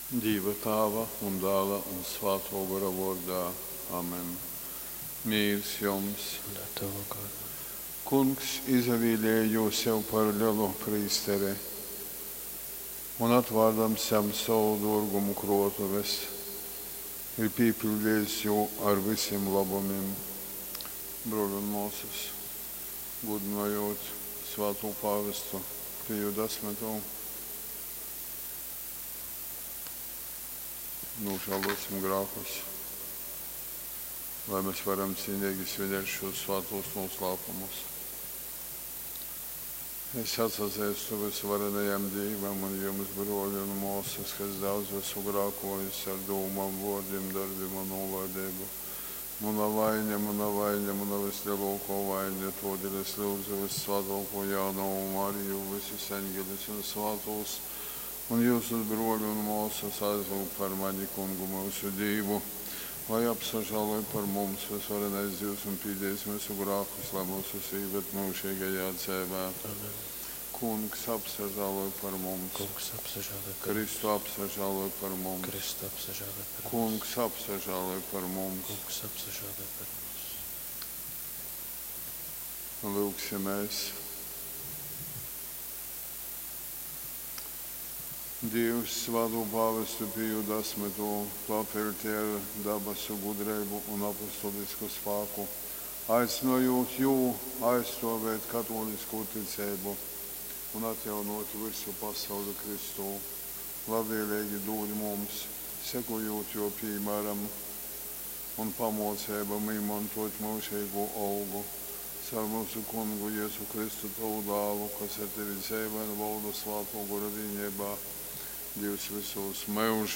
Dieva Tēva un Dēla un Svētā gara vārdā. Amen. Mīrs jums! Kungs izvēlēja jūs sev par lielu priesteri un atvārdams jam savu dārgumu krotuves ir piepildījis jau ar visiem labumiem. Broļi un māsas, godinājot Svēto pāvestu Piju 10. Nožēlosim grēkus, lai mēs varam cīnīgi svinēt šos svētos noslēpumus. Es atzīstu visvarenajam Dievam un jums, broļi un māsas, kas daudz esmu grēkojis ar domām, vārdiem, darbiem un nolaidību. Mana vaina, mana vislielākā vaina, tādēļ es lūdzu Vissvētāko Jānu Mariju, visus eņģeļus un svētos, un jūsu broļi un māsas aizlūg par mani Kungu mūsu Dievu, lai apsažāloj par mums visvarenais Dievs un pīdējis mūsu grēkus, lai mūsu sīvet mūžīgajā dzīvē. Kungs apsažāloj par mums. Kungs apsažāloj par mums. Kristu apsažāloj par mums. Kristu apsažāloj par mums. Kungs apsažāloj par mums. Kungs apsažāloj par mums. Lūksimies. Dievs, Svēto pāvestu Piju 10. papildi ar dabasu gudrību un apostolisku spēku, aicinājot jū aizstāvēt katolisko ticību un atjaunot visu pasauli Kristu. Labvēlīgi dod mums, sekojot jo piemēram un pamocībam izmantot mūžīgo augu. Caur mūsu Kungu Jēzu Kristu tavu dāvu, kas ar tevi dzīvē un valda Svētā gara vienībā, Dievs visos mūžos.